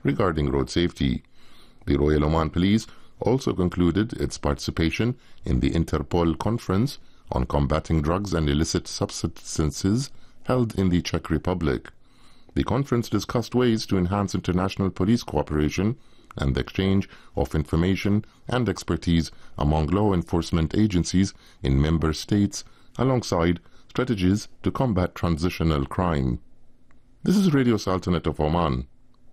regarding road safety. The Royal Oman Police also concluded its participation in the Interpol Conference on combating drugs and illicit substances held in the Czech Republic. The conference discussed ways to enhance international police cooperation and the exchange of information and expertise among law enforcement agencies in member states, alongside strategies to combat transitional crime. This is Radio Sultanate of Oman.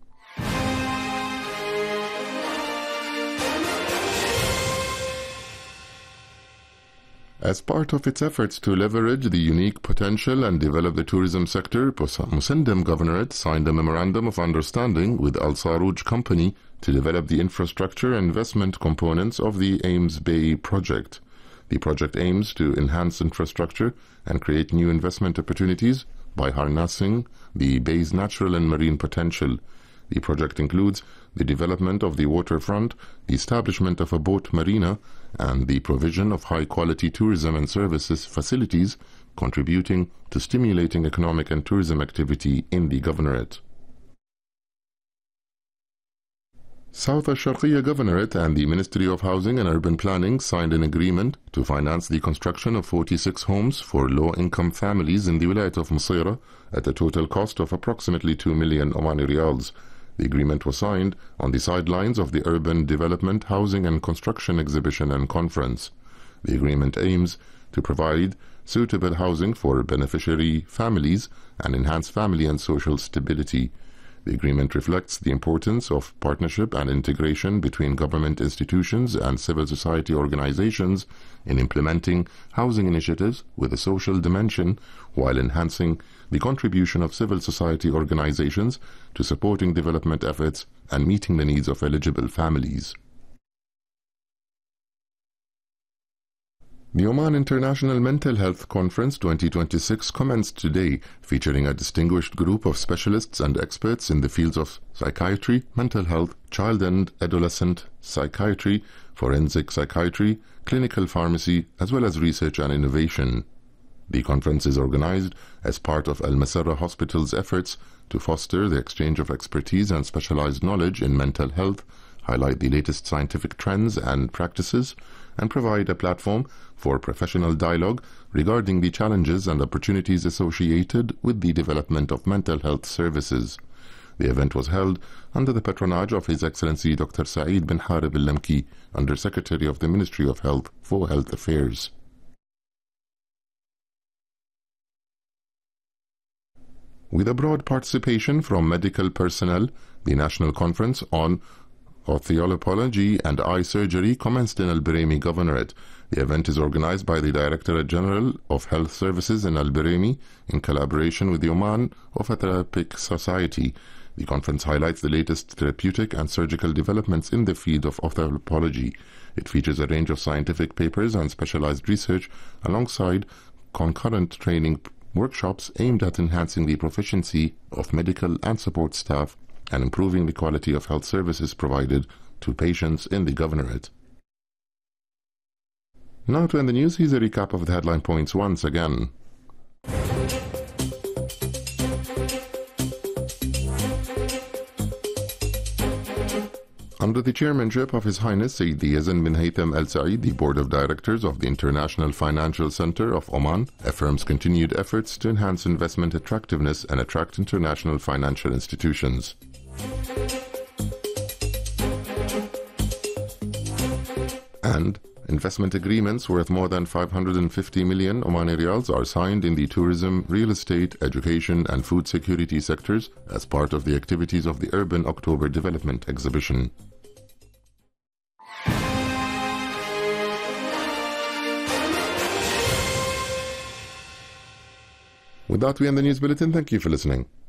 As part of its efforts to leverage the unique potential and develop the tourism sector, Musandam Governorate signed a Memorandum of Understanding with Al Sarouj Company to develop the infrastructure and investment components of the Ames Bay project. The project aims to enhance infrastructure and create new investment opportunities by harnessing the bay's natural and marine potential. The project includes the development of the waterfront, the establishment of a boat marina, and the provision of high-quality tourism and services facilities, contributing to stimulating economic and tourism activity in the Governorate. South Al-Sharqiyya Governorate and the Ministry of Housing and Urban Planning signed an agreement to finance the construction of 46 homes for low-income families in the Wilayat of Masira at a total cost of approximately 2 million Omani Riyals. The agreement was signed on the sidelines of the Urban Development, Housing and Construction Exhibition and Conference. The agreement aims to provide suitable housing for beneficiary families and enhance family and social stability. The agreement reflects the importance of partnership and integration between government institutions and civil society organizations in implementing housing initiatives with a social dimension, while enhancing the contribution of civil society organizations to supporting development efforts and meeting the needs of eligible families. The Oman International Mental Health Conference 2026 commenced today, featuring a distinguished group of specialists and experts in the fields of psychiatry, mental health, child and adolescent psychiatry, forensic psychiatry, clinical pharmacy, as well as research and innovation. The conference is organized as part of Al Masirah Hospital's efforts to foster the exchange of expertise and specialized knowledge in mental health, highlight the latest scientific trends and practices, and provide a platform for professional dialogue regarding the challenges and opportunities associated with the development of mental health services. The event was held under the patronage of His Excellency Dr. Saeed bin Harib al-Lamki, Under Secretary of the Ministry of Health for Health Affairs. With a broad participation from medical personnel, the National Conference on Ophthalmology and Eye Surgery commenced in Al-Biraymi Governorate. The event is organized by the Directorate General of Health Services in Al-Biraymi in collaboration with the Oman Ophthalmic Society. The conference highlights the latest therapeutic and surgical developments in the field of ophthalmology. It features a range of scientific papers and specialized research, alongside concurrent training workshops aimed at enhancing the proficiency of medical and support staff and improving the quality of health services provided to patients in the Governorate. Now to end the news, here's a recap of the headline points once again. Under the chairmanship of His Highness Sayyid Yazan bin Haytham Al Saeed, the Board of Directors of the International Financial Center of Oman affirms continued efforts to enhance investment attractiveness and attract international financial institutions. And investment agreements worth more than 550 million Omani Riyals are signed in the tourism, real estate, education and food security sectors as part of the activities of the Urban October Development Exhibition. With that, we end the news bulletin. Thank you for listening.